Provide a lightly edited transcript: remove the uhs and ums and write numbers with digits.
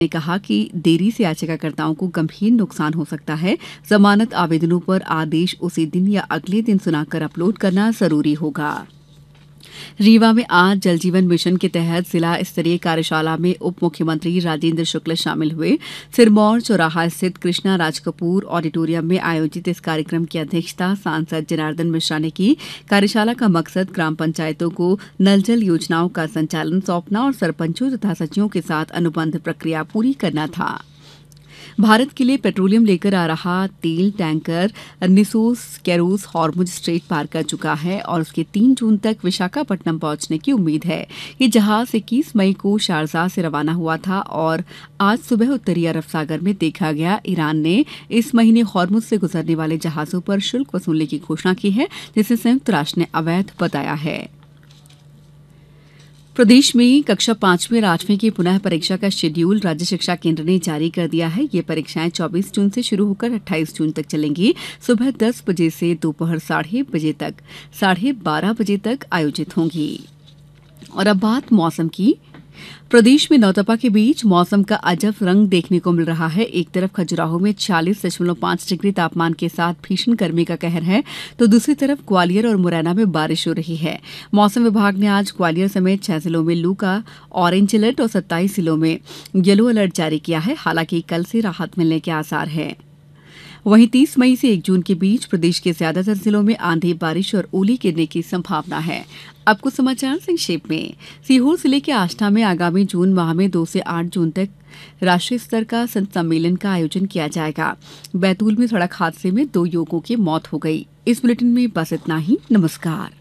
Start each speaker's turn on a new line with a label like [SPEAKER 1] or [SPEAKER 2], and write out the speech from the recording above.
[SPEAKER 1] ने कहा कि देरी से याचिकाकर्ताओं को गंभीर नुकसान हो सकता है। जमानत आवेदनों पर आदेश उसी दिन या अगले दिन सुनाकर अपलोड करना जरूरी होगा। रीवा में आज जल जीवन मिशन के तहत जिला स्तरीय कार्यशाला में उप मुख्यमंत्री राजेंद्र शुक्ल शामिल हुए। सिरमौर चौराहा स्थित कृष्णा राज कपूर ऑडिटोरियम में आयोजित इस कार्यक्रम की अध्यक्षता सांसद जनार्दन मिश्रा ने की। कार्यशाला का मकसद ग्राम पंचायतों को नल जल योजनाओं का संचालन सौंपना और सरपंचों तथा सचिवों के साथ अनुबंध प्रक्रिया पूरी करना था। भारत के लिए पेट्रोलियम लेकर आ रहा तेल टैंकर निसोस केरोस हॉर्मुज स्ट्रेट पार कर चुका है और उसके 3 जून तक विशाखापट्टनम पहुंचने की उम्मीद है। ये जहाज 21 मई को शारजाह से रवाना हुआ था और आज सुबह उत्तरी अरब सागर में देखा गया। ईरान ने इस महीने हॉर्मुज से गुजरने वाले जहाजों पर शुल्क वसूलने की घोषणा की है, जिसे संयुक्त राष्ट्र ने अवैध बताया है। प्रदेश में कक्षा 5वीं और 8वीं की पुनः परीक्षा का शेड्यूल राज्य शिक्षा केंद्र ने जारी कर दिया है। ये परीक्षाएं 24 जून से शुरू होकर 28 जून तक चलेंगी। सुबह 10 बजे से दोपहर 12:30 बजे तक आयोजित होंगी। और अब बात मौसम की। प्रदेश में नौतपा के बीच मौसम का अजब रंग देखने को मिल रहा है। एक तरफ खजुराहो में 40.5 डिग्री तापमान के साथ भीषण गर्मी का कहर है, तो दूसरी तरफ ग्वालियर और मुरैना में बारिश हो रही है। मौसम विभाग ने आज ग्वालियर समेत 6 जिलों में लू का ऑरेंज अलर्ट और 27 जिलों में येलो अलर्ट जारी किया है। हालांकि कल से राहत मिलने के आसार हैं। वहीं 30 मई से 1 जून के बीच प्रदेश के ज्यादातर जिलों में आंधी, बारिश और ओले गिरने की संभावना है। अब कुछ समाचार संक्षेप में। सीहोर जिले के आष्ठा में आगामी जून माह में 2 से 8 जून तक राष्ट्रीय स्तर का संत सम्मेलन का आयोजन किया जाएगा। बैतूल में सड़क हादसे में 2 युवकों की मौत हो गई। इस बुलेटिन में बस इतना ही। नमस्कार।